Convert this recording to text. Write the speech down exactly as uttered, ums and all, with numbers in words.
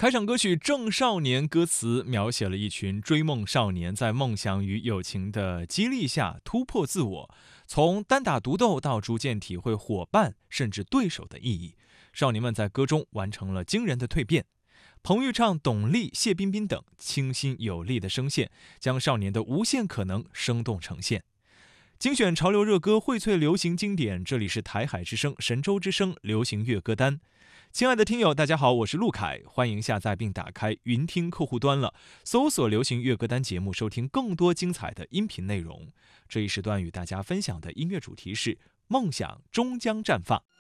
开场歌曲《正少年》歌词描写了一群追梦少年在梦想与友情的激励下突破自我，从单打独斗到逐渐体会伙伴甚至对手的意义。少年们在歌中完成了惊人的蜕变。彭昱畅、董力、谢彬彬等清新有力的声线，将少年的无限可能生动呈现。精选潮流热歌，荟萃流行经典，这里是台海之声、神州之声流行乐歌单。亲爱的听友，大家好，我是陆凯，欢迎下载并打开云听客户端了，搜索流行乐歌单节目，收听更多精彩的音频内容。这一时段与大家分享的音乐主题是梦想终将绽放。